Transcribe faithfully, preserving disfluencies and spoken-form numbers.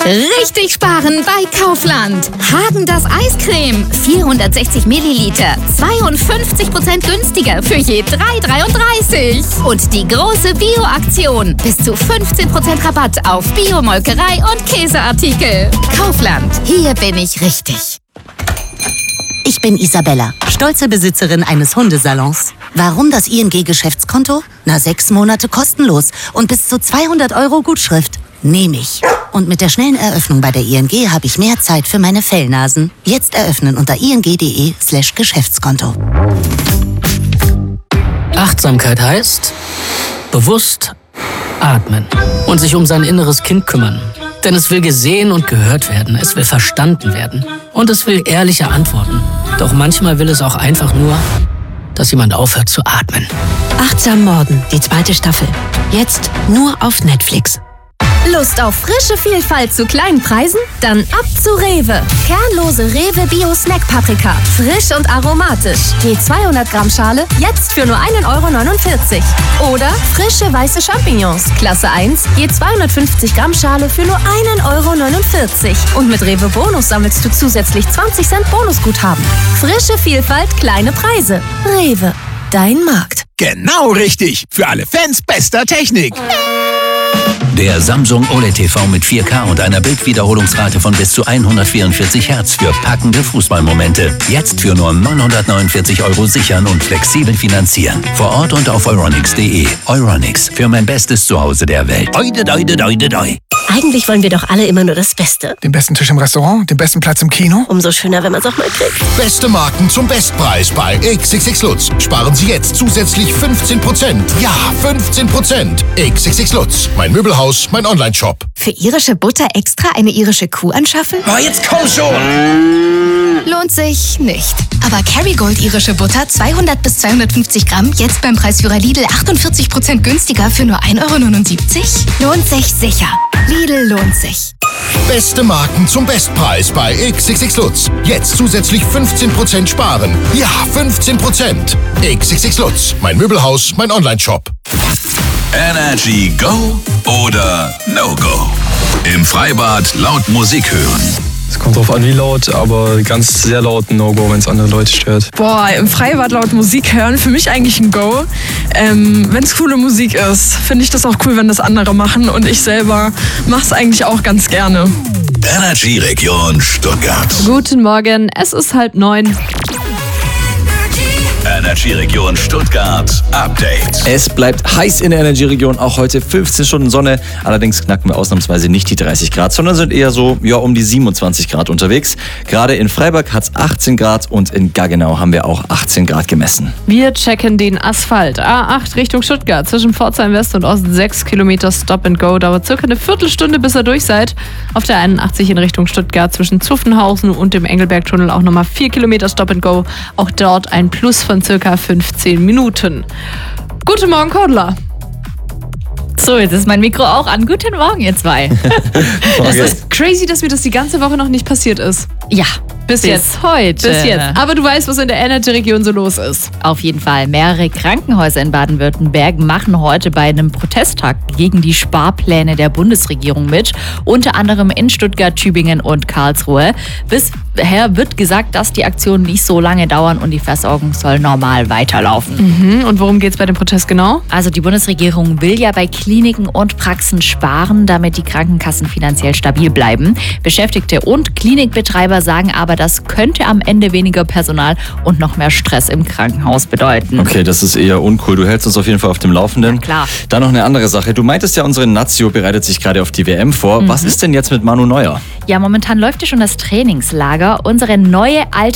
Richtig sparen bei Kaufland. Häagen-Dazs Eiscreme, vierhundertsechzig Milliliter, zweiundfünfzig Prozent günstiger für je drei Euro dreiunddreißig. Und die große Bio-Aktion. Bis zu fünfzehn Prozent Rabatt auf Bio-Molkerei und Käseartikel. Kaufland, hier bin ich richtig. Ich bin Isabella, stolze Besitzerin eines Hundesalons. Warum das I N G-Geschäftskonto? Na, sechs Monate kostenlos und bis zu zweihundert Euro Gutschrift. Nehme ich. Und mit der schnellen Eröffnung bei der I N G habe ich mehr Zeit für meine Fellnasen. Jetzt eröffnen unter ing.de slash Geschäftskonto. Achtsamkeit heißt bewusst atmen und sich um sein inneres Kind kümmern. Denn es will gesehen und gehört werden, es will verstanden werden und es will ehrliche Antworten. Doch manchmal will es auch einfach nur, dass jemand aufhört zu atmen. Achtsam Morden, die zweite Staffel. Jetzt nur auf Netflix. Lust auf frische Vielfalt zu kleinen Preisen? Dann ab zu Rewe. Kernlose Rewe Bio Snack Paprika. Frisch und aromatisch. Je zweihundert Gramm Schale, jetzt für nur ein Euro neunundvierzig. Oder frische weiße Champignons. Klasse eins, je zweihundertfünfzig Gramm Schale für nur ein Euro neunundvierzig. Und mit Rewe Bonus sammelst du zusätzlich zwanzig Cent Bonusguthaben. Frische Vielfalt, kleine Preise. Rewe, dein Markt. Genau richtig. Für alle Fans bester Technik. Der Samsung O L E D T V mit vier K und einer Bildwiederholungsrate von bis zu hundertvierundvierzig Hertz für packende Fußballmomente. Jetzt für nur neunhundertneunundvierzig Euro sichern und flexibel finanzieren. Vor Ort und auf euronics punkt de. Euronics, für mein bestes Zuhause der Welt. Oide, doide, doide, doi. Eigentlich wollen wir doch alle immer nur das Beste. Den besten Tisch im Restaurant, den besten Platz im Kino. Umso schöner, wenn man es auch mal kriegt. Beste Marken zum Bestpreis bei X X X Lutz. Sparen Sie jetzt zusätzlich fünfzehn Prozent. Ja, fünfzehn Prozent. X X X Lutz, mein Möbelhaus, mein Online-Shop. Für irische Butter extra eine irische Kuh anschaffen? Oh, jetzt komm schon! Lohnt sich nicht. Aber Kerrygold irische Butter zweihundert bis zweihundertfünfzig Gramm jetzt beim Preisführer Lidl achtundvierzig Prozent günstiger für nur ein Euro neunundsiebzig? Lohnt sich sicher. Lidl lohnt sich. Beste Marken zum Bestpreis bei X X X Lutz. Jetzt zusätzlich fünfzehn Prozent sparen. Ja, fünfzehn Prozent. X X X Lutz, mein Möbelhaus, mein Online-Shop. Energy Go oder No Go? Im Freibad laut Musik hören. Es kommt drauf an, wie laut, aber ganz sehr laut ein No-Go, wenn es andere Leute stört. Boah, im Freibad laut Musik hören, für mich eigentlich ein Go. Ähm, wenn es coole Musik ist, finde ich das auch cool, wenn das andere machen. Und ich selber mache es eigentlich auch ganz gerne. Energy Region Stuttgart. Guten Morgen, es ist halb neun. Energy Region Stuttgart Update. Es bleibt heiß in der Energy Region, auch heute fünfzehn Stunden Sonne. Allerdings knacken wir ausnahmsweise nicht die dreißig Grad, sondern sind eher so ja, um die siebenundzwanzig Grad unterwegs. Gerade in Freiberg hat es achtzehn Grad und in Gaggenau haben wir auch achtzehn Grad gemessen. Wir checken den Asphalt. A acht Richtung Stuttgart, zwischen Pforzheim West und Ost sechs Kilometer Stop and Go. Dauert circa eine Viertelstunde, bis ihr durch seid. Auf der einundachtzig in Richtung Stuttgart, zwischen Zuffenhausen und dem Engelbergtunnel auch nochmal vier Kilometer Stop and Go. Auch dort ein Plus von circa fünfzehn Minuten. Guten Morgen, Cordula. So, jetzt ist mein Mikro auch an. Guten Morgen, ihr zwei. Es ist crazy, dass mir das die ganze Woche noch nicht passiert ist. Ja, bis, bis jetzt. heute. Bis jetzt. Aber du weißt, was in der Energy-Region so los ist. Auf jeden Fall. Mehrere Krankenhäuser in Baden-Württemberg machen heute bei einem Protesttag gegen die Sparpläne der Bundesregierung mit. Unter anderem in Stuttgart, Tübingen und Karlsruhe. Bisher wird gesagt, dass die Aktionen nicht so lange dauern und die Versorgung soll normal weiterlaufen. Mhm. Und worum geht es bei dem Protest genau? Also die Bundesregierung will ja bei Kliniken und Praxen sparen, damit die Krankenkassen finanziell stabil bleiben. Beschäftigte und Klinikbetreiber sagen aber, das könnte am Ende weniger Personal und noch mehr Stress im Krankenhaus bedeuten. Okay, das ist eher uncool. Du hältst uns auf jeden Fall auf dem Laufenden. Ja, klar. Dann noch eine andere Sache. Du meintest ja, unsere Nazio bereitet sich gerade auf die W M vor. Mhm. Was ist denn jetzt mit Manu Neuer? Ja, momentan läuft ja schon das Trainingslager. Unsere neue